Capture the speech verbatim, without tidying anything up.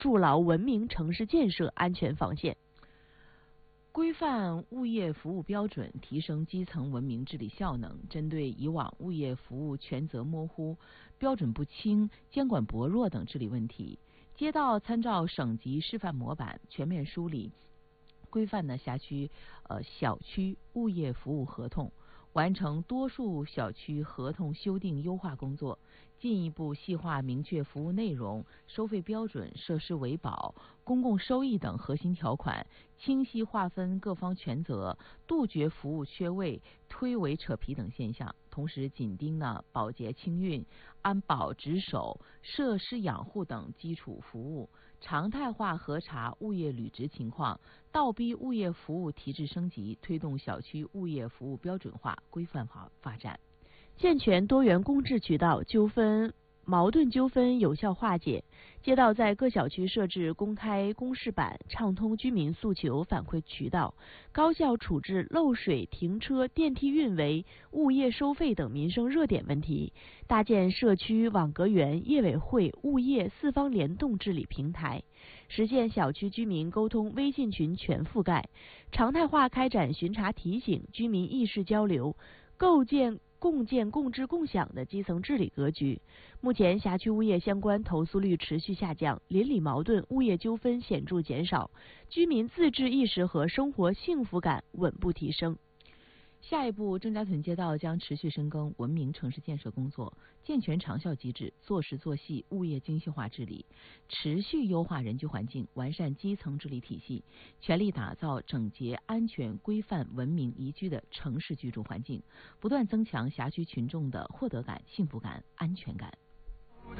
筑牢文明城市建设安全防线。 规范物业服务标准，提升基层文明治理效能。针对以往物业服务权责模糊、标准不清、监管薄弱等治理问题，街道参照省级示范模板，全面梳理规范的辖区呃小区物业服务合同，完成多数小区合同修订优化工作，进一步细化明确服务内容、收费标准、设施维保、公共收益等核心条款，清晰划分各方权责，杜绝服务缺位、推诿扯皮等现象。同时紧盯呢保洁清运、安保值守、设施养护等基础服务，常态化核查物业履职情况，倒逼物业服务提质升级，推动小区物业服务标准化、规范化发展。 健全多元公治渠道，纠纷矛盾纠纷有效化解。街道在各小区设置公开公示板，畅通居民诉求反馈渠道，高效处置漏水、停车、电梯运维、物业收费等民生热点问题，搭建社区网格员、业委会、物业四方联动治理平台，实现小区居民沟通微信群全覆盖，常态化开展巡查提醒、居民意识交流，构建共建共治共享的基层治理格局。目前辖区物业相关投诉率持续下降，邻里矛盾、物业纠纷显著减少，居民自治意识和生活幸福感稳步提升。 下一步，郑家屯街道将持续深耕文明城市建设工作，健全长效机制，做实做细物业精细化治理，持续优化人居环境，完善基层治理体系，全力打造整洁、安全、规范、文明宜居的城市居住环境，不断增强辖区群众的获得感、幸福感、安全感。